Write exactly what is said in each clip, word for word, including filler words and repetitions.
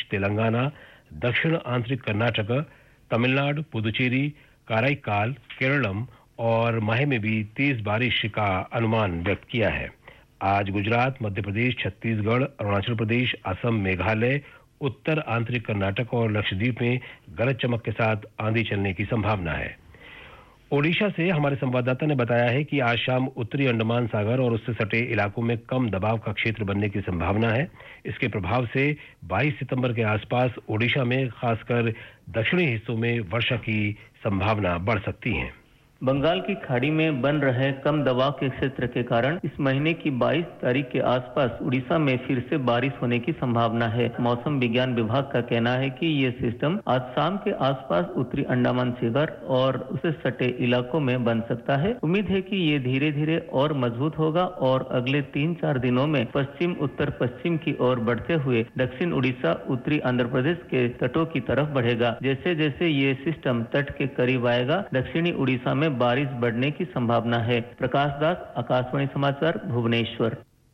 तेलंगाना, दक्षिण आंतरिक कर्नाटक, तमिलनाडु, पुदुचेरी, कराईकाल, केरलम और माहे में भी तेज बारिश का अनुमान व्यक्त किया है। आज गुजरात, मध्य प्रदेश, छत्तीसगढ़, अरुणाचल प्रदेश, असम, मेघालय, उत्तर आंतरिक कर्नाटक और लक्षद्वीप में गरज चमक के साथ आंधी चलने की संभावना है। ओडिशा से हमारे संवाददाता ने बताया है कि आज शाम उत्तरी अंडमान सागर और उससे सटे इलाकों में कम दबाव का क्षेत्र बनने की संभावना है। इसके प्रभाव से बाईस सितंबर के आसपास ओडिशा में खासकर दक्षिणी हिस्सों में वर्षा की संभावना बढ़ सकती है। बंगाल की खाड़ी में बन रहे कम दबाव के क्षेत्र के कारण इस महीने की बाईस तारीख के आसपास उड़ीसा में फिर से बारिश होने की संभावना है। मौसम विज्ञान विभाग का कहना है कि ये सिस्टम आज शाम के आसपास उत्तरी अंडमान सागर और उसे सटे इलाकों में बन सकता है। उम्मीद है कि ये धीरे धीरे और मजबूत होगा और अगले तीन चार दिनों में पश्चिम उत्तर पश्चिम की ओर बढ़ते हुए दक्षिण उड़ीसा, उत्तरी आंध्र प्रदेश के तटों की तरफ बढ़ेगा। जैसे जैसे ये सिस्टम तट के करीब आएगा, दक्षिणी उड़ीसा में बारिश बढ़ने की संभावना है। प्रकाश दास, आकाशवाणी समाचार, भुवनेश्वर।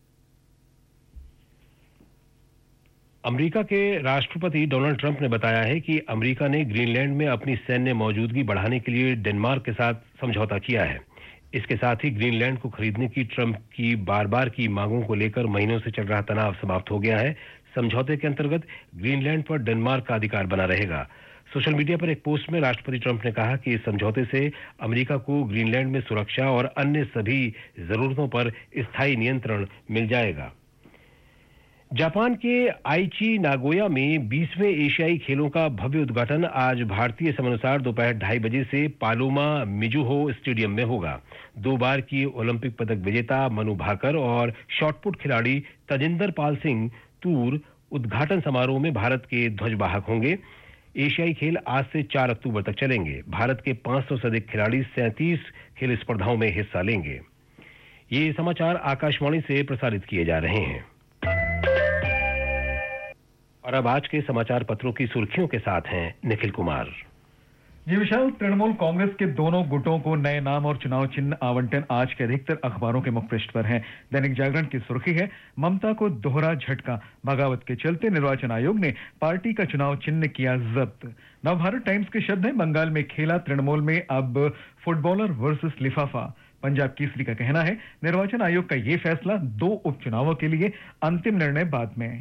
अमेरिका के राष्ट्रपति डोनाल्ड ट्रंप ने बताया है कि अमेरिका ने ग्रीनलैंड में अपनी सैन्य मौजूदगी बढ़ाने के लिए डेनमार्क के साथ समझौता किया है। इसके साथ ही ग्रीनलैंड को खरीदने की ट्रंप की बार बार की मांगों को लेकर महीनों से चल रहा तनाव समाप्त हो गया है। समझौते के अंतर्गत ग्रीनलैंड पर डेनमार्क का अधिकार बना रहेगा। सोशल मीडिया पर एक पोस्ट में राष्ट्रपति ट्रंप ने कहा कि इस समझौते से अमेरिका को ग्रीनलैंड में सुरक्षा और अन्य सभी जरूरतों पर स्थायी नियंत्रण मिल जाएगा। जापान के आईची नागोया में बीसवें एशियाई खेलों का भव्य उद्घाटन आज भारतीय समयानुसार दोपहर ढाई बजे से पालुमा मिजुहो स्टेडियम में होगा। दो बार की ओलंपिक पदक विजेता मनु भाकर और शॉटपुट खिलाड़ी तजिंदर पाल सिंह तूर उद्घाटन समारोह में भारत के ध्वजवाहक होंगे। एशियाई खेल आज से चार अक्टूबर तक चलेंगे। भारत के पाँच सौ से अधिक खिलाड़ी सैंतीस खेल स्पर्धाओं में हिस्सा लेंगे। ये समाचार आकाशवाणी से प्रसारित किए जा रहे हैं। और अब आज के समाचार पत्रों की सुर्खियों के साथ हैं निखिल कुमार। जी विशाल, तृणमूल कांग्रेस के दोनों गुटों को नए नाम और चुनाव चिन्ह आवंटन आज के अधिकतर अखबारों के मुख पृष्ठ पर है। दैनिक जागरण की सुर्खी है, ममता को दोहरा झटका, बगावत के चलते निर्वाचन आयोग ने पार्टी का चुनाव चिन्ह किया जब्त। नवभारत टाइम्स के शब्द हैं, बंगाल में खेला तृणमूल में अब फुटबॉलर वर्सेस लिफाफा। पंजाब केसरी का कहना है, निर्वाचन आयोग का ये फैसला दो उपचुनावों के लिए, अंतिम निर्णय बाद में।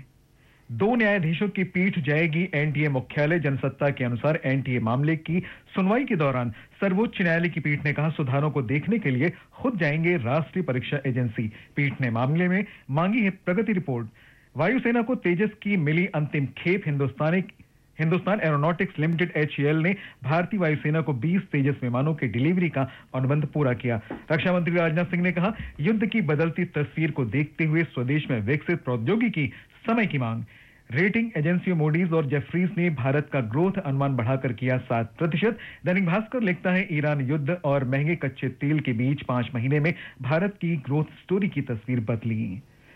दो न्यायाधीशों की पीठ जाएगी एनटीए मुख्यालय। जनसत्ता के अनुसार एनटीए मामले की सुनवाई के दौरान सर्वोच्च न्यायालय की पीठ ने कहा, सुधारों को देखने के लिए खुद जाएंगे राष्ट्रीय परीक्षा एजेंसी। पीठ ने मामले में मांगी है प्रगति रिपोर्ट। वायुसेना को तेजस की मिली अंतिम खेप। हिंदुस्तानी हिंदुस्तान एरोनॉटिक्स लिमिटेड एचएएल ने भारतीय वायुसेना को बीस तेजस विमानों के डिलीवरी का अनुबंध पूरा किया। रक्षा मंत्री राजनाथ सिंह ने कहा, युद्ध की बदलती तस्वीर को देखते हुए स्वदेश में विकसित प्रौद्योगिकी समय की मांग। रेटिंग एजेंसियों मूडीज और जेफरीज ने भारत का ग्रोथ अनुमान बढ़ाकर किया सात प्रतिशत। दैनिक भास्कर लिखता है, ईरान युद्ध और महंगे कच्चे तेल के बीच पांच महीने में भारत की ग्रोथ स्टोरी की तस्वीर बदली।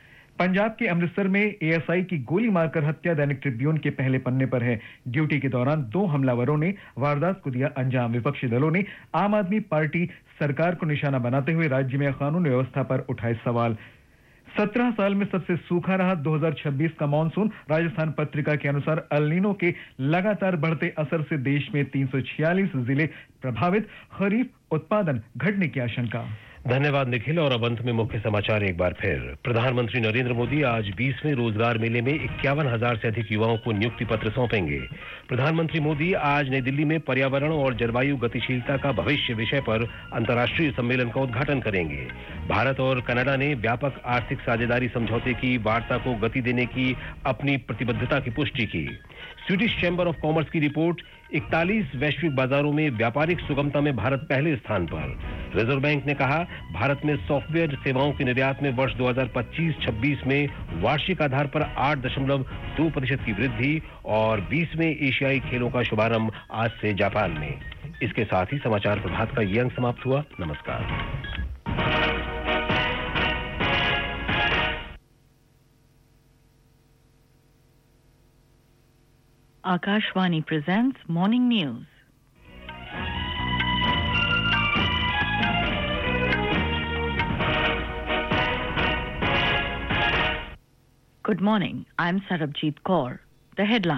पंजाब के अमृतसर में एएसआई की गोली मारकर हत्या, दैनिक ट्रिब्यून के पहले पन्ने पर है। ड्यूटी के दौरान दो हमलावरों ने वारदात को दिया अंजाम। विपक्षी दलों ने आम आदमी पार्टी सरकार को निशाना बनाते हुए राज्य में कानून व्यवस्था पर उठाए सवाल। सत्रह साल में सबसे सूखा रहा दो हज़ार छब्बीस का मानसून। राजस्थान पत्रिका के अनुसार अल नीनो के लगातार बढ़ते असर से देश में तीन सौ छियालीस जिले प्रभावित, खरीफ उत्पादन घटने की आशंका। धन्यवाद निखिल। और अब अंत में मुख्य समाचार एक बार फिर। प्रधानमंत्री नरेंद्र मोदी आज बीसवें रोजगार मेले में इक्यावन हजार से अधिक युवाओं को नियुक्ति पत्र सौंपेंगे। प्रधानमंत्री मोदी आज नई दिल्ली में पर्यावरण और जलवायु गतिशीलता का भविष्य विषय पर अंतर्राष्ट्रीय सम्मेलन का उद्घाटन करेंगे। भारत और कनाडा ने व्यापक आर्थिक साझेदारी समझौते की वार्ता को गति देने की अपनी प्रतिबद्धता की पुष्टि की। स्वीडिश चैंबर ऑफ कॉमर्स की रिपोर्ट, इकतालीस वैश्विक बाजारों में व्यापारिक सुगमता में भारत पहले स्थान पर। रिजर्व बैंक ने कहा, भारत में सॉफ्टवेयर सेवाओं के निर्यात में वर्ष दो हज़ार पच्चीस छब्बीस में वार्षिक आधार पर आठ दशमलव दो प्रतिशत की वृद्धि। और बीसवें एशियाई खेलों का शुभारंभ आज से जापान में। इसके साथ ही समाचार प्रभात का ये अंक समाप्त हुआ। नमस्कार। Akashvani presents Morning News. Good morning. I'm Sarabjit Kaur. The headline